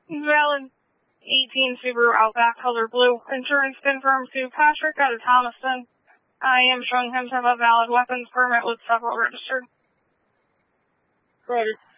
Valid 18 Subaru Outback, color blue. Insurance confirmed to Patrick out of Thomaston. I am showing him to have a valid weapons permit with several registered. Roger.